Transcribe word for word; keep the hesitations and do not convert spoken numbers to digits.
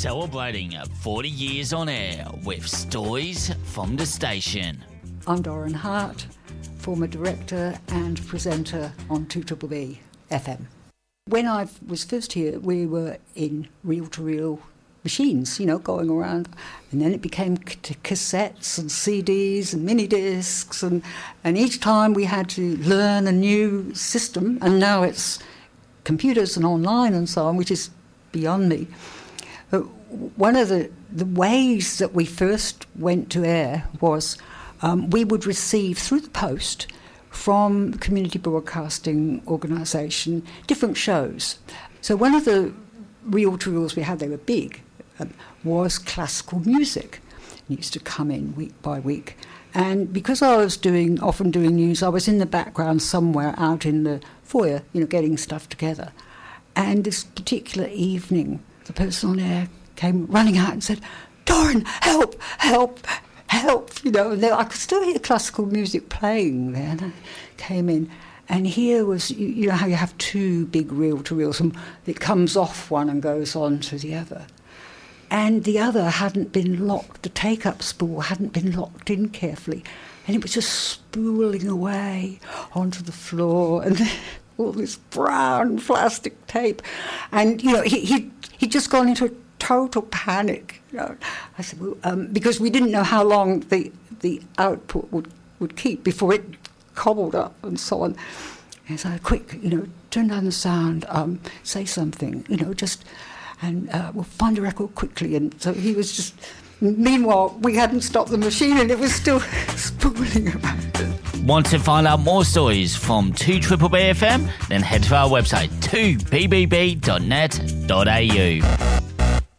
Celebrating forty years on air with Stories from the Station. I'm Doran Hart, former director and presenter on two B B B F M. When I was first here, we were in reel-to-reel machines, you know, going around, and then it became c- cassettes and C Ds and mini discs, and, and each time we had to learn a new system, and now it's computers and online and so on, which is beyond me. But one of the, the ways that we first went to air was um, we would receive through the post from the Community Broadcasting Organisation different shows. So one of the reel-to-reels we had, they were big, um, was classical music. It used to come in week by week. And because I was doing often doing news, I was in the background somewhere out in the foyer, you know, getting stuff together. And this particular evening, the person on air came running out and said, "Doran, help, help, help," you know, and I could still hear classical music playing there. And I came in, and here was, you, you know how you have two big reel-to-reels, and it comes off one and goes on to the other. And the other hadn't been locked, the take-up spool hadn't been locked in carefully, and it was just spooling away onto the floor, and all this brown plastic tape. And, you know, he, he, he'd just gone into a total panic. You know. I said, well, um, because we didn't know how long the the output would, would keep before it cobbled up and so on. And so, quick, you know, turn down the sound, um, say something, you know, just, and uh, we'll find a record quickly. And so he was just, meanwhile, we hadn't stopped the machine and it was still spooling around. Want to find out more stories from two B B B F M? Then head to our website, two b b b dot net dot a u.